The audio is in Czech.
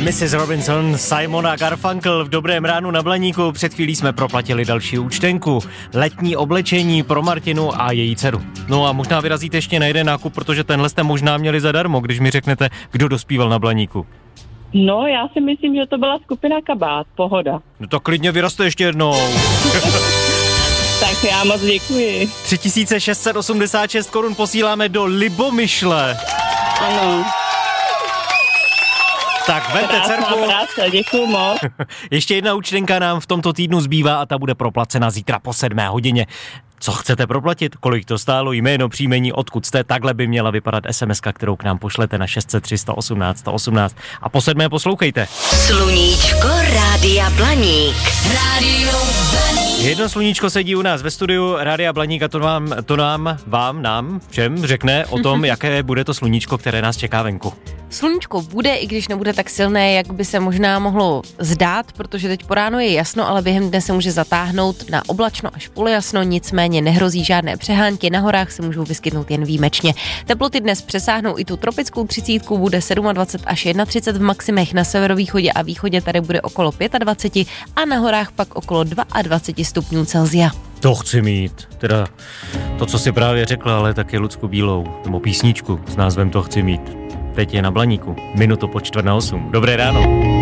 Mrs. Robinson, Simon a Garfunkel v Dobrém ránu na Blaníku. Před chvílí jsme proplatili další účtenku. Letní oblečení pro Martinu a její dceru. No a možná vyrazíte ještě na jeden nákup, protože tenhle jste možná měli zadarmo, když mi řeknete, kdo dospíval na Blaníku. No, já si myslím, že to byla skupina Kabát, Pohoda. No to klidně vyrazte ještě jednou. Tak já moc děkuji. 3686 korun posíláme do Libomyšle. Ano. Tak vemte dcerku. Práce, děkuju moc. Ještě jedna účtenka nám v tomto týdnu zbývá a ta bude proplacena zítra po 7 hodině. Co chcete proplatit? Kolik to stálo? Jméno, příjmení, odkud jste? Takhle by měla vypadat SMS-ka, kterou k nám pošlete na 603 118 118. A po 7 poslouchejte. Sluníčko Rádia Blaník. Rádio Blaník. Jedno sluníčko sedí u nás ve studiu Rádia Blaník a to nám všem řekne o tom, jaké bude to sluníčko, které nás čeká venku. Sluníčko bude, i když nebude tak silné, jak by se možná mohlo zdát, protože teď po ránu je jasno, ale během dne se může zatáhnout na oblačno až polojasno, nicméně nehrozí žádné přehánky, na horách se můžou vyskytnout jen výjimečně. Teploty dnes přesáhnou i tu tropickou 30, bude 27 až 31 v maximech, na severovýchodě a východě tady bude okolo 25 a na horách pak okolo 22 stupňů Celsia. To chci mít, teda to, co si právě řekla, ale taky Lucku Bílou, nebo písničku s názvem To chci mít. Teď je na Blaníku, minutu po 7:45. Dobré ráno.